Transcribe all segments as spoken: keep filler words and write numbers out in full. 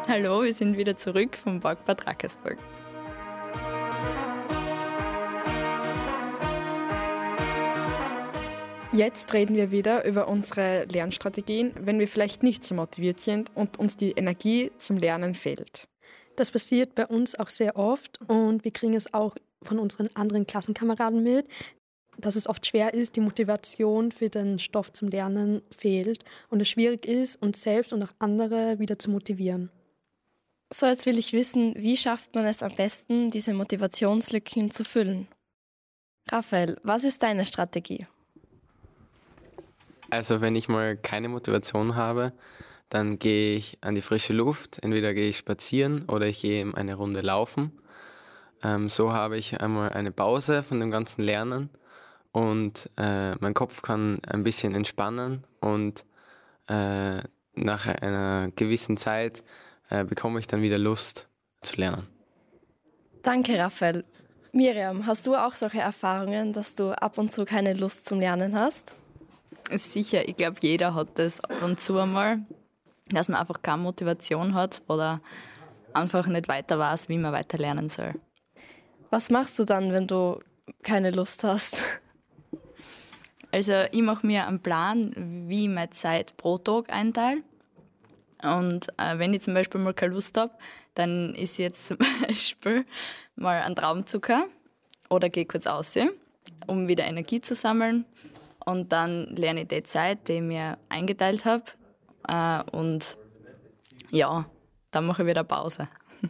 Hallo, wir sind wieder zurück vom Parkbad Rackersburg. Jetzt reden wir wieder über unsere Lernstrategien, wenn wir vielleicht nicht so motiviert sind und uns die Energie zum Lernen fehlt. Das passiert bei uns auch sehr oft und wir kriegen es auch von unseren anderen Klassenkameraden mit, dass es oft schwer ist, die Motivation für den Stoff zum Lernen fehlt und es schwierig ist, uns selbst und auch andere wieder zu motivieren. So, jetzt will ich wissen, wie schafft man es am besten, diese Motivationslücken zu füllen? Raphael, was ist deine Strategie? Also wenn ich mal keine Motivation habe, dann gehe ich an die frische Luft. Entweder gehe ich spazieren oder ich gehe eine Runde laufen. Ähm, so habe ich einmal eine Pause von dem ganzen Lernen und äh, mein Kopf kann ein bisschen entspannen und äh, nach einer gewissen Zeit äh, bekomme ich dann wieder Lust zu lernen. Danke, Raphael. Miriam, hast du auch solche Erfahrungen, dass du ab und zu keine Lust zum Lernen hast? Sicher, ich glaube, jeder hat das ab und zu einmal, dass man einfach keine Motivation hat oder einfach nicht weiter weiß, wie man weiter lernen soll. Was machst du dann, wenn du keine Lust hast? Also ich mache mir einen Plan, wie ich meine Zeit pro Tag einteile. Und äh, wenn ich zum Beispiel mal keine Lust habe, dann ist jetzt zum Beispiel mal ein Traubenzucker oder gehe kurz raus, um wieder Energie zu sammeln. Und dann lerne ich die Zeit, die ich mir eingeteilt habe. Äh, und ja, dann mache ich wieder Pause.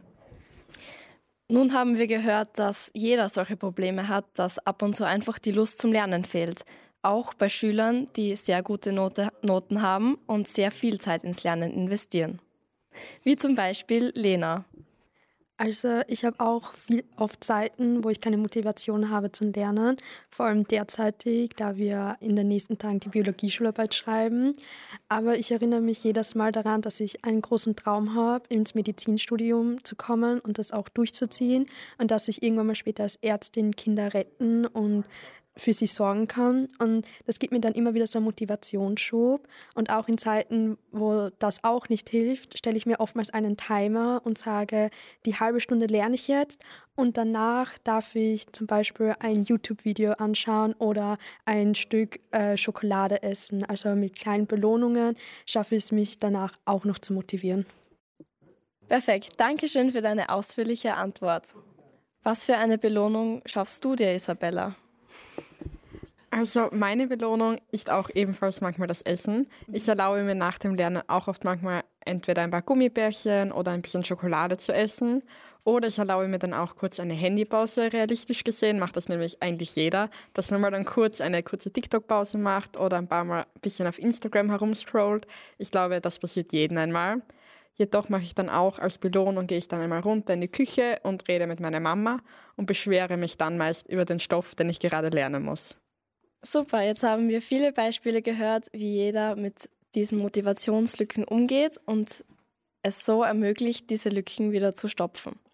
Nun haben wir gehört, dass jeder solche Probleme hat, dass ab und zu einfach die Lust zum Lernen fehlt. Auch bei Schülern, die sehr gute Note, Noten haben und sehr viel Zeit ins Lernen investieren. Wie zum Beispiel Lena. Also ich habe auch viel, oft Zeiten, wo ich keine Motivation habe zum Lernen, vor allem derzeitig, da wir in den nächsten Tagen die Biologie-Schularbeit schreiben. Aber ich erinnere mich jedes Mal daran, dass ich einen großen Traum habe, ins Medizinstudium zu kommen und das auch durchzuziehen und dass ich irgendwann mal später als Ärztin Kinder retten und für sie sorgen kann. Und das gibt mir dann immer wieder so einen Motivationsschub. Und auch in Zeiten, wo das auch nicht hilft, stelle ich mir oftmals einen Timer und sage, die halbe Stunde lerne ich jetzt und danach darf ich zum Beispiel ein YouTube-Video anschauen oder ein Stück äh, Schokolade essen. Also mit kleinen Belohnungen schaffe ich es mich danach auch noch zu motivieren. Perfekt, Dankeschön für deine ausführliche Antwort. Was für eine Belohnung schaffst du dir, Isabella? Also meine Belohnung ist auch ebenfalls manchmal das Essen. Ich erlaube mir nach dem Lernen auch oft manchmal entweder ein paar Gummibärchen oder ein bisschen Schokolade zu essen. Oder ich erlaube mir dann auch kurz eine Handypause. Realistisch gesehen macht das nämlich eigentlich jeder, dass man mal dann kurz eine kurze TikTok-Pause macht oder ein paar Mal ein bisschen auf Instagram herumscrollt. Ich glaube, das passiert jedem einmal. Jedoch mache ich dann auch als Belohnung, gehe ich dann einmal runter in die Küche und rede mit meiner Mama und beschwere mich dann meist über den Stoff, den ich gerade lernen muss. Super, jetzt haben wir viele Beispiele gehört, wie jeder mit diesen Motivationslücken umgeht und es so ermöglicht, diese Lücken wieder zu stopfen.